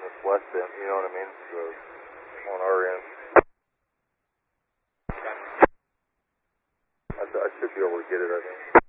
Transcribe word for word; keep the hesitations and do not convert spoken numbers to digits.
this west end, you know what I mean? So, on our end. I, I should be able to get it, I think.